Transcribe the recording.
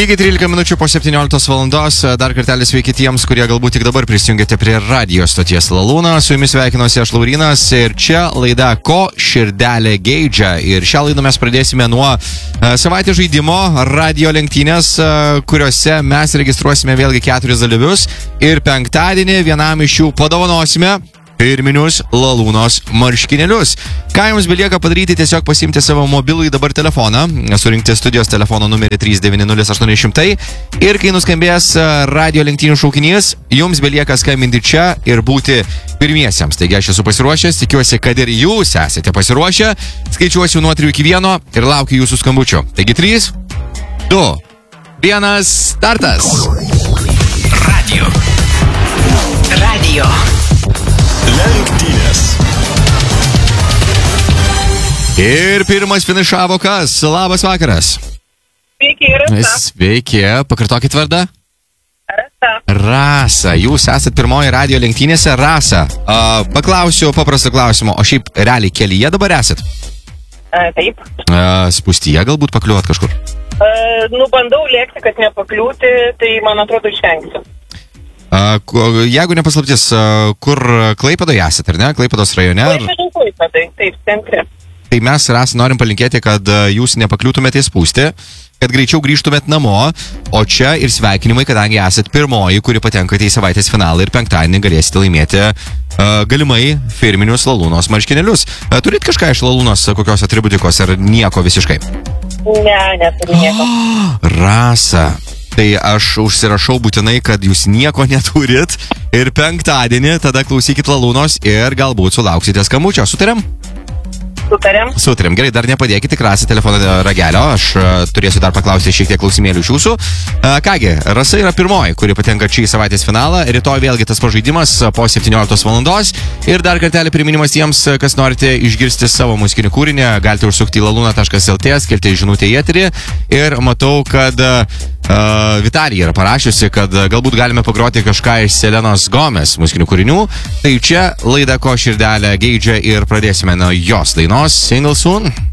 Lygiai 13 minučių po 17 valandos. Dar kartelį sveiki tiems, kurie galbūt tik dabar prisijungėte prie radio stoties Lalūna. Su jumis sveikinuosi aš Laurynas ir čia laida Ko širdelė geidžia. Ir šią laidą mes pradėsime nuo savaitės žaidimo radio lenktynės, kuriuose mes registruosime vėlgi 4 dalyvius. Ir penktadienį vienam iš jų padovanosime pirminius Lalūnos marškinėlius. Ką jums belieka padaryti, tiesiog pasiimti savo mobilųjį dabar telefoną, surinkti studijos telefono numerį 390 ir kai nuskambės radio lenktynių šaukinys, jums belieka skambinti čia ir būti pirmiesiems. Taigi aš esu pasiruošęs, tikiuosi, kad ir jūs esate pasiruošę. Skaičiuosiu nuo 3 iki 1 ir laukiu jūsų skambučio. Taigi 3, 2, 1, startas. Radio. Lenktynės. Ir pirmas finišavo kas? Labas vakaras. Sveiki, Rasa. Sveiki, pakartokit vardą. Rasa. Rasa, jūs esat pirmoji radio lenktynėse. Rasa, paklausiu paprastą klausimą, o šiaip realiai kelyje dabar esat? Taip. Spūstyje galbūt pakliuot kažkur? Bandau lėkti, kad nepakliūti, tai man atrodo išvengsiu. Jeigu nepaslaptis, kur Klaipėdoje esat, ar ne? Klaipėdos rajone? Taip, centre. Tai mes, Rasa, norim palinkėti, kad jūs nepakliūtumėte į spūstį, kad greičiau grįžtumėt namo, o čia ir sveikinimai, kadangi esat pirmoji, kuri patenkate į savaitės finalą ir penktadienį galėsite laimėti galimai firminius Lalūnos marškinėlius. Turit kažką iš Lalūnos, kokios atributikos, ar nieko visiškai? Ne, neturiu nieko. Rasa, tai aš užsirašau būtinai, kad jūs nieko neturit ir penktadienį tada klausykit Lalūnos ir galbūt sulauksite skambučio. Sutarėm? Sutarėm. Gerai, dar nepadėkite, tik rasite telefono ragelio. Aš turėsiu dar paklausti šiek tiek klausimėlių iš jūsų. Kągi, Rasa yra pirmoji, kuri patenka čia į savaitės finalą. Rytoj vėlgi tas pažaidimas po 17 valandos. Ir dar kartelį priminimas tiems, kas norite išgirsti savo muzikinį kūrinį, galite užsukti į laluna.lt, skirti žinutę į eterį. Ir matau, kad Vitalija yra parašiusi, kad galbūt galime pagroti kažką iš Selenos Gomez muzikinių kūrinių. Tai čia laida Ko širdelė geidžia ir pradėsime nuo jos dainos Single Soon.